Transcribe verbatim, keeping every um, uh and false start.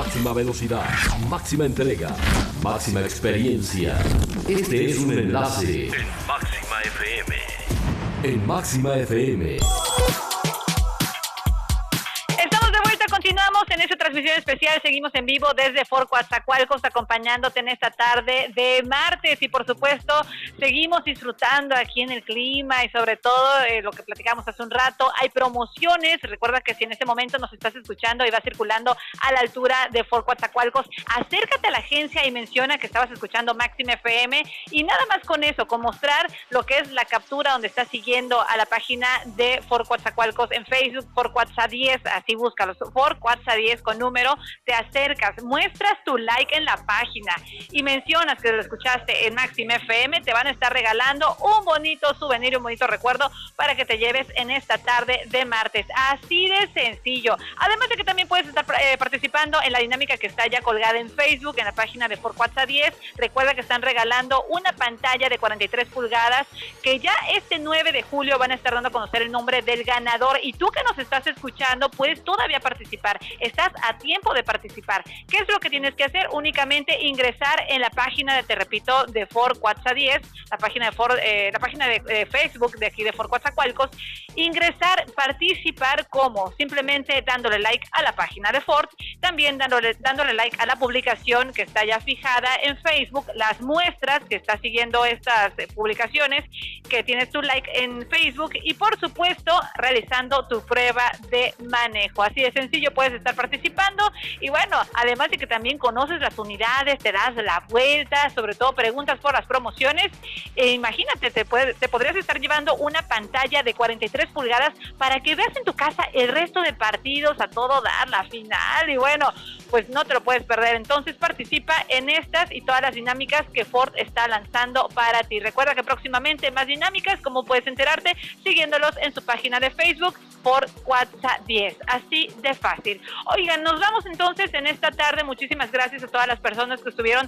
máxima velocidad, máxima entrega, máxima experiencia. Este es un enlace en Máxima F M. En Máxima F M. Continuamos en esta transmisión especial, seguimos en vivo desde Fort Coatzacoalcos acompañándote en esta tarde de martes y por supuesto seguimos disfrutando aquí en el clima y sobre todo eh, lo que platicamos hace un rato, hay promociones, recuerda que si en este momento nos estás escuchando y vas circulando a la altura de Fort Coatzacoalcos, acércate a la agencia y menciona que estabas escuchando Máxima F M y nada más con eso, con mostrar lo que es la captura donde estás siguiendo a la página de Fort Coatzacoalcos en Facebook, Fort Coatza diez, así búscalos, Fort Coatza diez con número, te acercas, muestras tu like en la página y mencionas que lo escuchaste en Máxima F M, te van a estar regalando un bonito souvenir, un bonito recuerdo para que te lleves en esta tarde de martes, así de sencillo. Además de que también puedes estar eh, participando en la dinámica que está ya colgada en Facebook, en la página de Fort Coatza diez, recuerda que están regalando una pantalla de cuarenta y tres pulgadas, que ya este nueve de julio van a estar dando a conocer el nombre del ganador y tú que nos estás escuchando puedes todavía participar. Estás a tiempo de participar. ¿Qué es lo que tienes que hacer? Únicamente ingresar en la página de, te repito, de Fort Coatza diez, la página de Fort, eh, la página de eh, Facebook de aquí de Fort Coatzacoalcos, ingresar, participar como simplemente dándole like a la página de Fort, también dándole, dándole like a la publicación que está ya fijada en Facebook, las muestras que está siguiendo estas eh, publicaciones, que tienes tu like en Facebook y por supuesto realizando tu prueba de manejo. Así de sencillo, puedes estar participando y bueno, además de que también conoces las unidades, te das la vuelta, sobre todo preguntas por las promociones, e imagínate, te, puede, te podrías estar llevando una pantalla de cuarenta y tres pulgadas para que veas en tu casa el resto de partidos a todo dar, la final y bueno, pues no te lo puedes perder. Entonces participa en estas y todas las dinámicas que Ford está lanzando para ti. Recuerda que próximamente más dinámicas, como puedes enterarte siguiéndolos en su página de Facebook, Fort Coatza diez, así de fácil. Oigan, nos vamos entonces en esta tarde. Muchísimas gracias a todas las personas que estuvieron